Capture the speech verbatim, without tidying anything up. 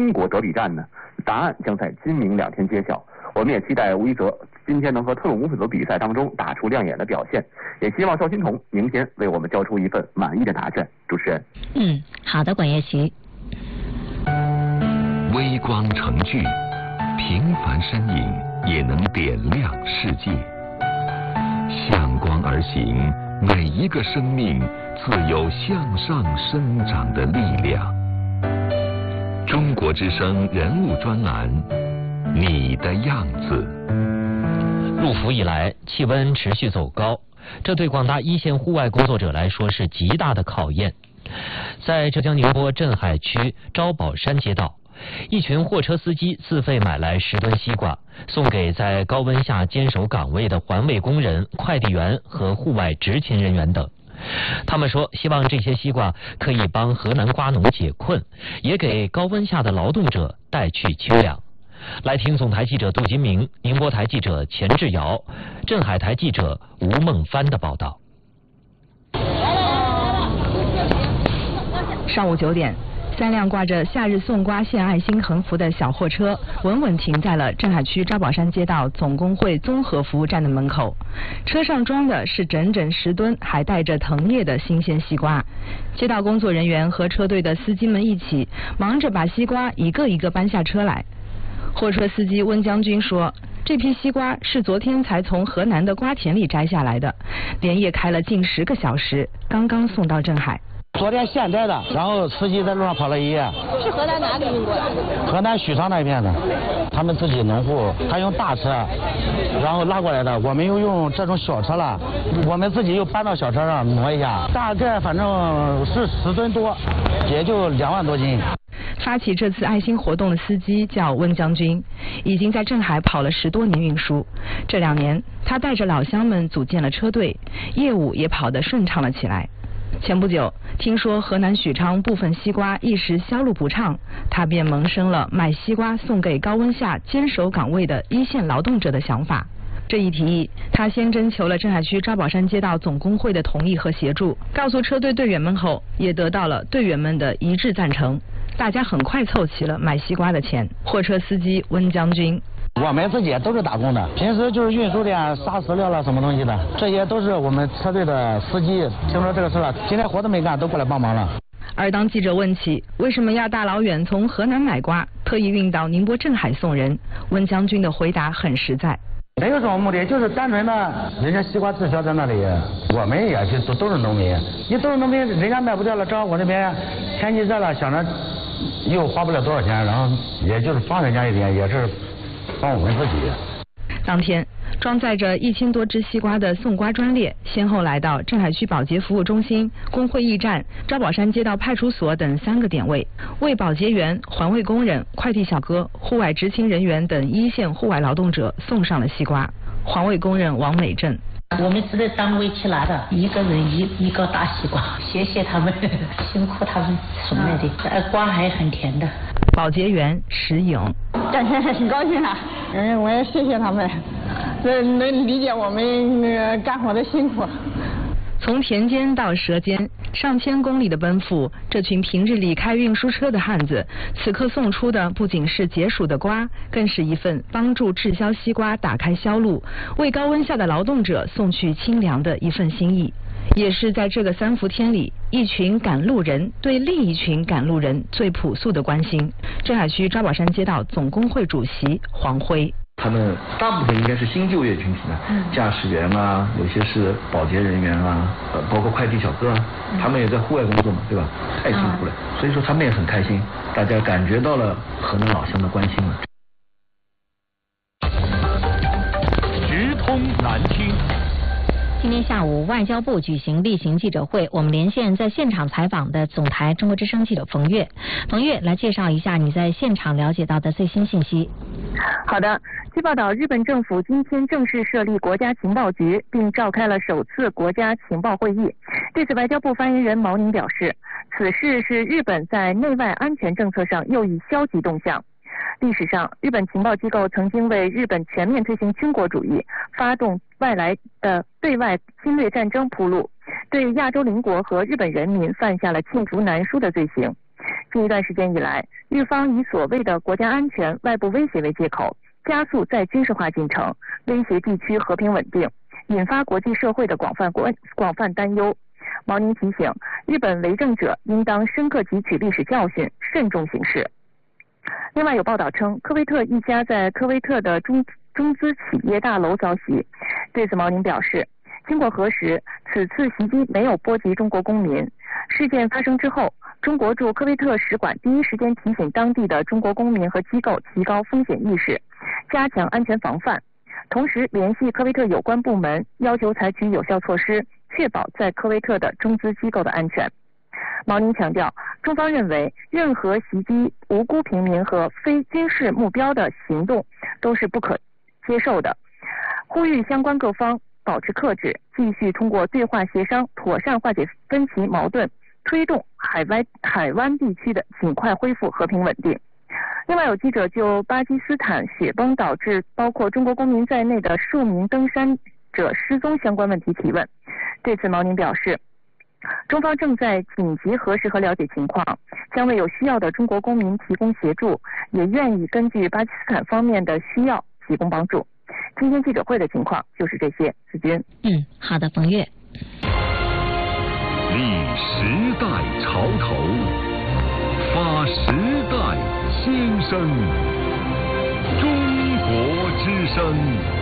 中国德比战呢？答案将在今明两天揭晓。我们也期待吴一泽今天能和特种武术的比赛当中打出亮眼的表现，也希望邵新彤明天为我们交出一份满意的答卷。主持人， 嗯，好的，管叶琪。 微光成炬，平凡身影也能点亮世界。向光而行，每一个生命自有向上生长的力量。中国之声人物专栏，你的样子。 入伏以来，气温持续走高，这对广大一线户外工作者来说是极大的考验。在浙江宁波镇海区招宝山街道，一群货车司机自费买来十吨西瓜，送给在高温下坚守岗位的环卫工人、快递员和户外执勤人员等。他们说，希望这些西瓜可以帮河南瓜农解困，也给高温下的劳动者带去清凉。来听总台记者杜金明、宁波台记者钱志尧、镇海台记者吴梦帆的报道。 上午九点，三辆挂着夏日送瓜献爱心横幅的小货车稳稳停在了镇海区招宝山街道总工会综合服务站的门口。车上装的是整整十吨还带着藤叶的新鲜西瓜。街道工作人员和车队的司机们一起忙着把西瓜一个一个搬下车来。货车司机温将军说，这批西瓜是昨天才从河南的瓜田里摘下来的，连夜开了近十个小时，刚刚送到镇海。 昨天现摘的，然后司机在路上跑了一夜。 是河南哪里运过来的？ 河南许昌那边的，他们自己农户，他用大车，然后拉过来的。我们又用这种小车了，我们自己又搬到小车上挪一下，大概反正是十吨多，也就两万多斤。 发起这次爱心活动的司机叫温将军，已经在镇海跑了十多年运输。这两年，他带着老乡们组建了车队，业务也跑得顺畅了起来。前不久，听说河南许昌部分西瓜一时销路不畅，他便萌生了卖西瓜送给高温下坚守岗位的一线劳动者的想法。这一提议，他先征求了镇海区招宝山街道总工会的同意和协助，告诉车队队员们后，也得到了队员们的一致赞成。大家很快凑齐了买西瓜的钱。货车司机温将军， 我们自己也都是打工的，平时就是运输点杀饲料了什么东西的，这些都是我们车队的司机。听说这个事了，今天活都没干，都过来帮忙了。 而当记者问起为什么要大老远从河南买瓜，特意运到宁波镇海送人，温将军的回答很实在。 没有什么目的，就是单纯的，人家西瓜滞销在那里，我们也是都都是农民，你都是农民，人家卖不掉了，正好我这边天气热了，想着又花不了多少钱，然后也就是帮人家一点，也是帮我们自己。 当天，装载着一千多只西瓜的送瓜专列，先后来到镇海区保洁服务中心、工会驿站、招宝山街道派出所等三个点位，为保洁员、环卫工人、快递小哥、户外执勤人员等一线户外劳动者送上了西瓜。环卫工人王美正， 我们是在单位去拿的，一个人一一个大西瓜，谢谢他们，辛苦他们送来的，呃，瓜还很甜的。 保洁员石颖， 感觉很高兴啊，嗯，我也谢谢他们，这能理解我们那个干活的辛苦。 从田间到舌尖，上千公里的奔赴，这群平日里开运输车的汉子，此刻送出的不仅是解暑的瓜，更是一份帮助滞销西瓜打开销路，为高温下的劳动者送去清凉的一份心意。也是在这个三伏天里，一群赶路人对另一群赶路人最朴素的关心。镇海区招宝山街道总工会主席黄辉， 他们大部分应该是新就业群体呢，驾驶员啊，有些是保洁人员啊，呃，包括快递小哥啊，他们也在户外工作嘛，对吧？太辛苦了，所以说他们也很开心，大家感觉到了河南老乡的关心了。 直通南京。 今天下午，外交部举行例行记者会，我们连线在现场采访的总台中国之声记者冯月。冯月来介绍一下你在现场了解到的最新信息。 好的，据报道，日本政府今天正式设立国家情报局，并召开了首次国家情报会议。对此，外交部发言人毛宁表示，此事是日本在内外安全政策上又一消极动向。历史上，日本情报机构曾经为日本全面推行军国主义、发动外来的对外侵略战争铺路，对亚洲邻国和日本人民犯下了罄竹难书的罪行。 近一段时间以来，日方以所谓的国家安全、外部威胁为借口，加速再军事化进程，威胁地区和平稳定，引发国际社会的广泛国广泛担忧。毛宁提醒，日本为政者应当深刻汲取历史教训，慎重行事。另外有报道称，科威特一家在科威特的中中资企业大楼遭袭。对此，毛宁表示，经过核实，此次袭击没有波及中国公民。事件发生之后，中国驻科威特使馆第一时间提醒当地的中国公民和机构提高风险意识，加强安全防范，同时联系科威特有关部门，要求采取有效措施，确保在科威特的中资机构的安全。毛宁强调，中方认为任何袭击无辜平民和非军事目标的行动都是不可接受的，呼吁相关各方保持克制，继续通过对话协商妥善化解分歧矛盾，推动海湾海湾地区的尽快恢复和平稳定。另外有记者就巴基斯坦雪崩导致包括中国公民在内的数名登山者失踪相关问题提问。对此，毛宁表示，中方正在紧急核实和了解情况，将为有需要的中国公民提供协助，也愿意根据巴基斯坦方面的需要提供帮助。今天记者会的情况就是这些。子君， 嗯，好的，冯月。 立时代潮头，发时代心声，中国之声。